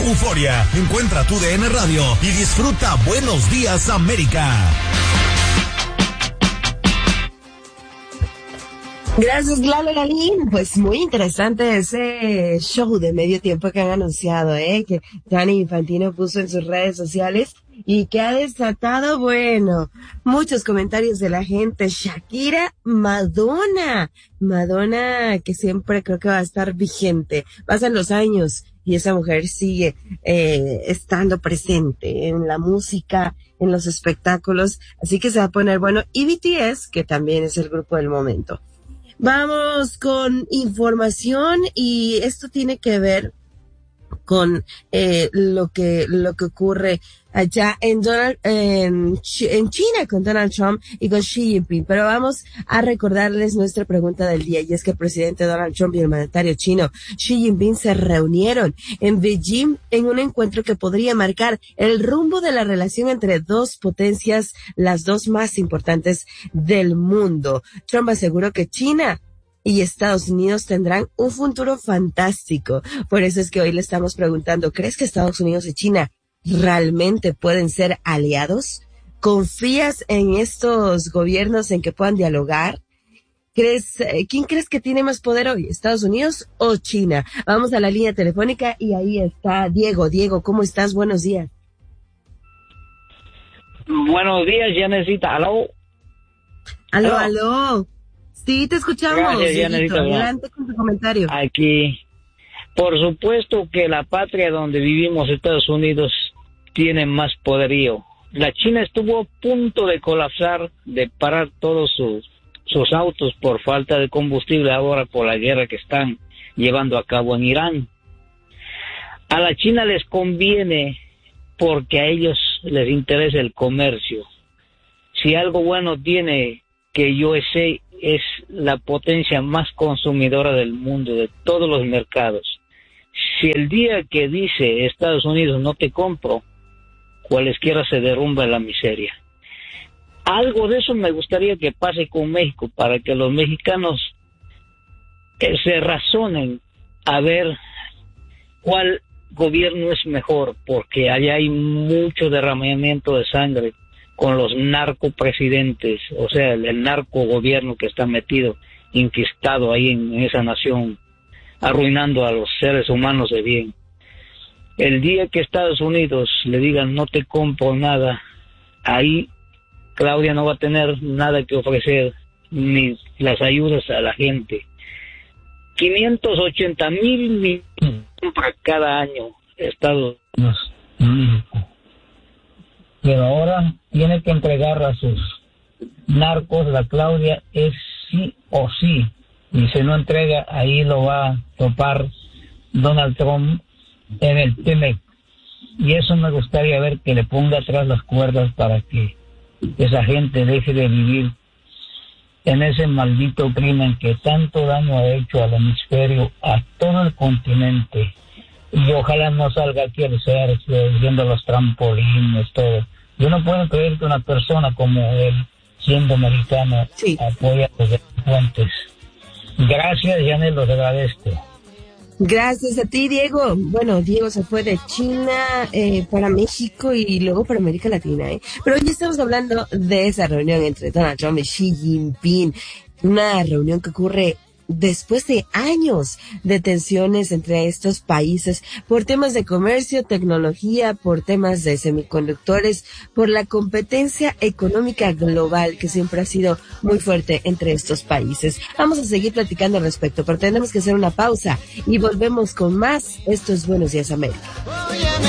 Euforia. Encuentra tu DN Radio y disfruta Buenos Días América. Gracias, Lalo Lalín. Pues muy interesante ese show de medio tiempo que han anunciado, que Gianni Infantino puso en sus redes sociales y que ha desatado, bueno, muchos comentarios de la gente. Shakira, Madonna que siempre creo que va a estar vigente. Pasan los años y esa mujer sigue estando presente en la música, en los espectáculos, así que se va a poner bueno. Y BTS, que también es el grupo del momento. Vamos con información y esto tiene que ver con lo que ocurre allá en China con Donald Trump y con Xi Jinping. Pero vamos a recordarles nuestra pregunta del día, y es que el presidente Donald Trump y el mandatario chino Xi Jinping se reunieron en Beijing en un encuentro que podría marcar el rumbo de la relación entre dos potencias, las dos más importantes del mundo. Trump aseguró que China y Estados Unidos tendrán un futuro fantástico. Por eso es que hoy le estamos preguntando, ¿crees que Estados Unidos y China realmente pueden ser aliados? ¿Confías en estos gobiernos en que puedan dialogar? ¿Quién crees que tiene más poder hoy, Estados Unidos o China? Vamos a la línea telefónica y ahí está Diego. Diego, ¿cómo estás? Buenos días. Buenos días, Yanecita. ¿Aló? Aló. Sí, te escuchamos. Gracias, Yanecita. Adelante con tu comentario. Aquí, por supuesto que la patria donde vivimos, Estados Unidos, tiene más poderío. La China estuvo a punto de colapsar, de parar todos sus autos por falta de combustible ahora por la guerra que están llevando a cabo en Irán. A la China les conviene porque a ellos les interesa el comercio. Si algo bueno tiene que USA es la potencia más consumidora del mundo, de todos los mercados. Si el día que dice Estados Unidos no te compro, cualesquiera se derrumba la miseria. Algo de eso me gustaría que pase con México, para que los mexicanos se razonen a ver cuál gobierno es mejor, porque allá hay mucho derramamiento de sangre con los narcopresidentes, o sea, el narcogobierno que está metido, inquistado ahí en esa nación, arruinando a los seres humanos de bien. El día que Estados Unidos le digan no te compro nada, ahí Claudia no va a tener nada que ofrecer, ni las ayudas a la gente. 580,000 millones compra cada año Estados Unidos, México. Pero ahora tiene que entregar a sus narcos. La Claudia es sí o sí, y si no entrega, ahí lo va a topar Donald Trump en el TEMEC. Y eso me gustaría ver, que le ponga atrás las cuerdas para que esa gente deje de vivir en ese maldito crimen que tanto daño ha hecho al hemisferio, a todo el continente. Y ojalá no salga aquí el CERCE, viendo los trampolines, todo. Yo no puedo creer que una persona como él, siendo mexicano, apoya a los delincuentes. Gracias, Janet, los agradezco. Gracias a ti, Diego. Bueno, Diego se fue de China para México y luego para América Latina, Pero hoy estamos hablando de esa reunión entre Donald Trump y Xi Jinping. Una reunión que ocurre después de años de tensiones entre estos países por temas de comercio, tecnología, por temas de semiconductores, por la competencia económica global que siempre ha sido muy fuerte entre estos países. Vamos a seguir platicando al respecto, pero tenemos que hacer una pausa y volvemos con más. Esto es Buenos Días América.